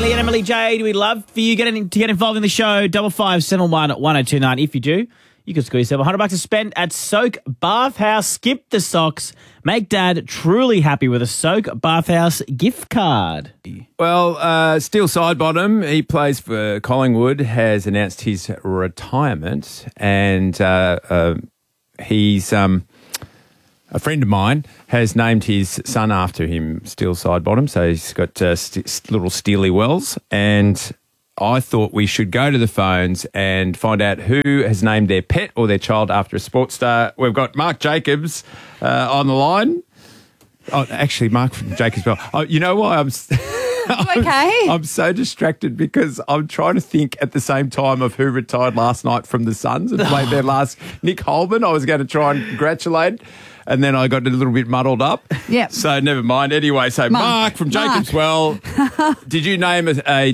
Bailey and Emily Jade. We'd love for you to get involved in the show. 55711029. If you do, you can score yourself $100 to spend at Soak Bathhouse. Skip the socks. Make Dad truly happy with a Soak Bathhouse gift card. Well, Steele Sidebottom, he plays for Collingwood, has announced his retirement, and he's a friend of mine has named his son after him, Steele Sidebottom. So he's got little Steely Wells, and I thought we should go to the phones and find out who has named their pet or their child after a sports star. We've got Mark Jacobs on the line. Oh, actually, Mark from Jacobs. Oh, you know why I'm okay? I'm so distracted because I'm trying to think at the same time of who retired last night from the Suns and played their last. Nick Holman, I was going to try and congratulate, and then I got a little bit muddled up. Yeah. So never mind. Anyway, so Mark from Jacobs. Well, did you name a